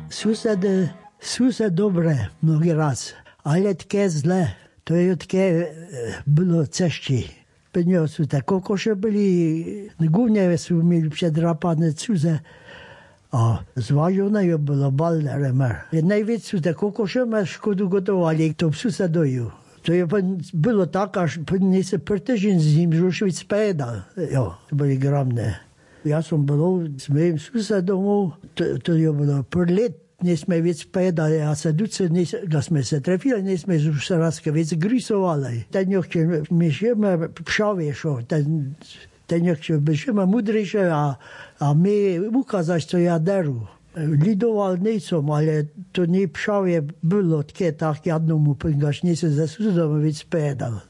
Sused dobré mnohý raz, ale také zlé. To je také bylo cešti. Peňo sú tak kokoše byli, głównie sú mieli przedrapane cuze. A zważone je było balneremer. Najwięcej sú tak kokoše ma škodu gotowali, to susedoju. To je bylo tak, až nie sa prtežin z ním zrušil spédal. Jo, to byli gramné. Ja som bol s mojim susedom, to je bylo per let. Nesme vec spédali a sa duce, ga sme se trefili, nesme už sa raz vec grysovali. Ten nechče my žijeme pšaviešo, ten nechče žijeme mudrejšie a my ukázať, co ja deru. Lidoval nejsom, ale to nie pšavie bylo také tak jednomu, pingaž nie sa za sudom vec spédal.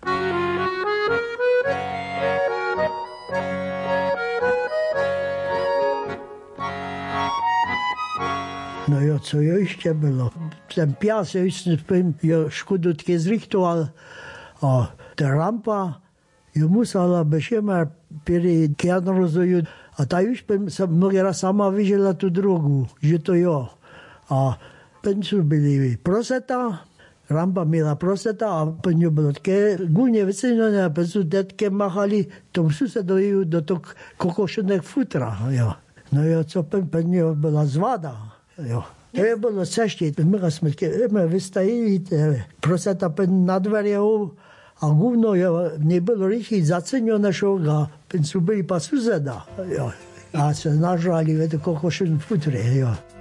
No jo, co jo ještě bylo. Ten pias, jo škodu také zrichtoval a ta rampa, jo musela bešema pěri kjadrozoju a ta už sa mnohý raz sama vyžila tu drogu, že to jo. A pencu byli proseta, rampa měla proseta a pencu bylo také gůně vyceněné a pencu detke machali tomu susedoju do toho kokošených futra, jo. No jo, co pencu byla zvada. Jo. To je bylo ceště. My jsme vystajili proseta na dveře a guvno nebylo rychle zaceněné šoga. Pencu byli pa suseda. Jo. A se nažrali v kokošen futre. Jo.